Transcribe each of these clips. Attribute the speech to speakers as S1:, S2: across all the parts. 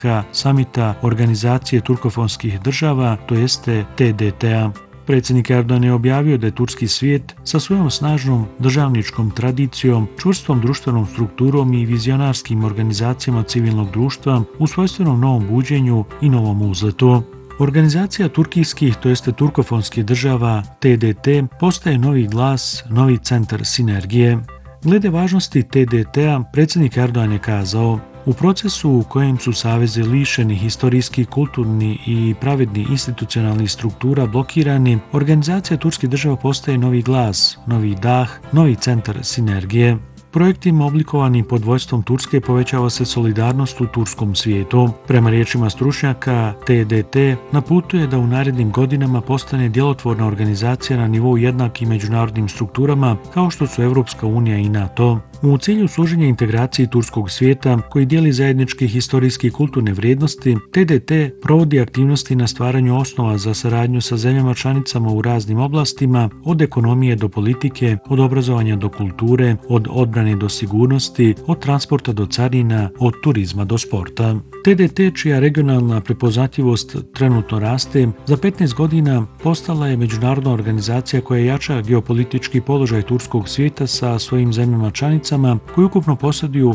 S1: samita Organizacije turkofonskih država, to jeste TDT-a. Predsjednik Erdogan je objavio da je turski svijet sa svojom snažnom državničkom tradicijom, čvrstom društvenom strukturom i vizionarskim organizacijama civilnog društva u svojstvenom novom buđenju i novom uzletu. Organizacija turkijskih, to jeste turkofonskih država, TDT, postaje novi glas, novi centar sinergije. Glede važnosti TDT-a, predsjednik Erdogan je kazao: u procesu u kojem su savezi lišeni historijski, kulturni i pravedni institucionalnih struktura blokirani, organizacija turskih država postaje novi glas, novi dah, novi centar sinergije. Projektima oblikovanim pod vodstvom Turske povećava se solidarnost u turskom svijetu. Prema riječima stručnjaka, TDT na putu je da u narednim godinama postane djelotvorna organizacija na nivou jednakim međunarodnim strukturama kao što su Europska unija i NATO. U cilju služenja integraciji turskog svijeta, koji dijeli zajedničke historijske i kulturne vrijednosti, TDT provodi aktivnosti na stvaranju osnova za saradnju sa zemljama članicama u raznim oblastima, od ekonomije do politike, od obrazovanja do kulture, od odbrane do sigurnosti, od transporta do carina, od turizma do sporta. TDT, čija regionalna prepoznatljivost trenutno raste, za 15 godina postala je međunarodna organizacija koja jača geopolitički položaj turskog svijeta sa svojim zemljama članicama koji ukupno posjeduju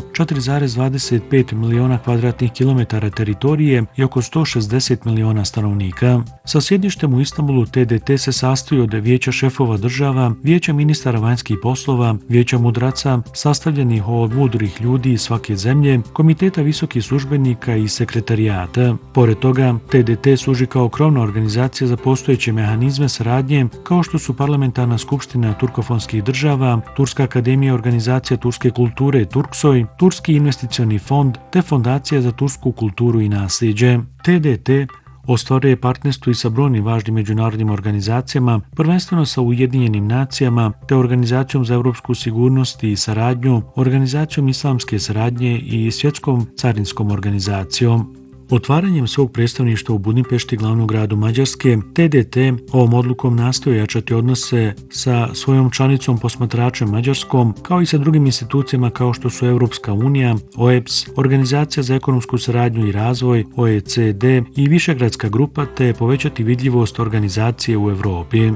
S1: 4,25 miliona kvadratnih kilometara teritorije i oko 160 miliona stanovnika. Sa sjedištem u Istanbulu, TDT se sastoji od vijeća šefova država, vijeća ministara vanjskih poslova, vijeća mudraca, sastavljenih od mudrih ljudi iz svake zemlje, komiteta visokih službenika i sekretarijata. Pored toga, TDT služi kao krovna organizacija za postojeće mehanizme saradnje kao što su Parlamentarna skupština turkofonskih država, Turska akademija organizacija turske kulture Turksoj, Turski investicioni fond te Fondacija za tursku kulturu i nasljeđe. TDT ostvaruje partnerstvo i sa brojnim važnim međunarodnim organizacijama, prvenstveno sa Ujedinjenim nacijama, te Organizacijom za europsku sigurnost i saradnju, Organizacijom islamske saradnje i Svjetskom carinskom organizacijom. Otvaranjem svog predstavništva u Budimpešti, glavnom gradu Mađarske, TDT ovom odlukom nastoji jačati odnose sa svojom članicom posmatračem Mađarskom, kao i sa drugim institucijama kao što su Europska unija, OEBS, Organizacija za ekonomsku saradnju i razvoj, OECD i Višegradska grupa, te povećati vidljivost organizacije u Europi.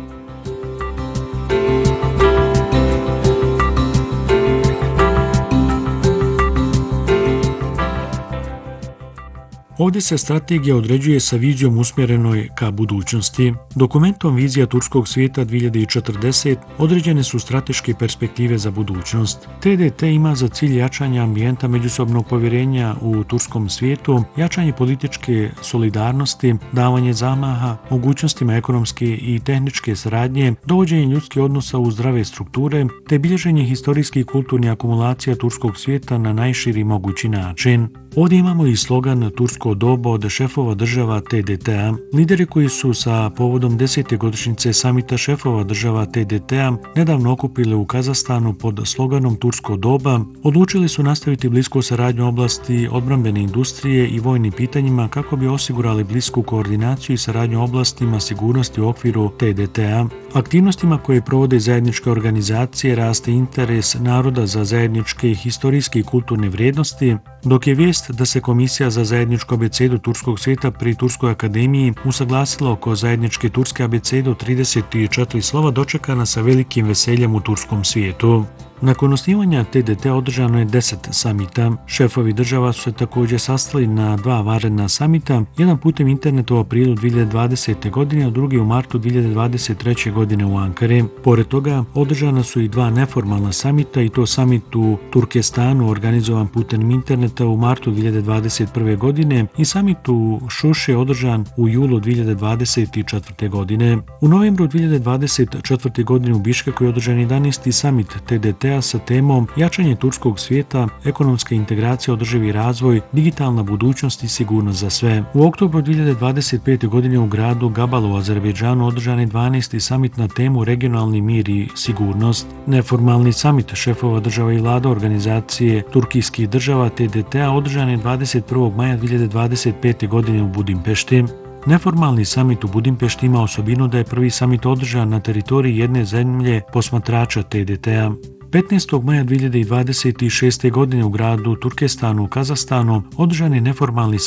S1: Ovdje se strategija određuje sa vizijom usmjerenoj ka budućnosti. Dokumentom Vizija turskog svijeta 2040 određene su strateške perspektive za budućnost. TDT ima za cilj jačanje ambijenta međusobnog povjerenja u turskom svijetu, jačanje političke solidarnosti, davanje zamaha, mogućnostima ekonomske i tehničke saradnje, dovođenje ljudskih odnosa u zdrave strukture, te bilježenje historijskih i kulturnih akumulacija turskog svijeta na najširi mogući način. Ovdje imamo i slogan Tursko doba od šefova država TDT-a. Lideri koji su sa povodom 10. godišnjice samita šefova država TDT-a nedavno okupili u Kazahstanu pod sloganom Tursko doba, odlučili su nastaviti blisku saradnju u oblasti odbrambene industrije i vojnim pitanjima kako bi osigurali blisku koordinaciju i saradnju u oblastima sigurnosti u okviru TDT-a. Aktivnostima koje provode zajedničke organizacije raste interes naroda za zajedničke historijske i kulturne vrijednosti, dok je vijest da se Komisija za zajedničku abecedu turskog svijeta pri Turskoj akademiji usaglasila oko zajedničke turske abecede od 34 slova dočekana sa velikim veseljem u turskom svijetu. Nakon osnivanja TDT održano je 10 samita. Šefovi država su se također sastali na 2 vanredna samita, jedan putem interneta u aprilu 2020. godine, a drugi u martu 2023. godine u Ankari. Pored toga, održana su i 2 neformalna samita, i to samit u Turkestanu organizovan putem interneta u martu 2021. godine i samit u Šuši održan u julu 2024. godine. U novembru 2024. godine u Biškeku je održan 11. samit TDT sa temom jačanje turskog svijeta, ekonomska integracija, održivi razvoj, digitalna budućnost i sigurnost za sve. U oktobru 2025. godine u gradu Gabalu u Azerbejdžanu održan je 12. samit na temu regionalni mir i sigurnost. Neformalni samit šefova država i vlada organizacije turkijskih država TDT-a održan je 21. maja 2025. godine u Budimpešti. Neformalni samit u Budimpešti ima osobinu da je prvi samit održan na teritoriji jedne zemlje posmatrača TDT-a. 15. maja 2026. godine u gradu Turkestanu u Kazahstanu održan je neformalni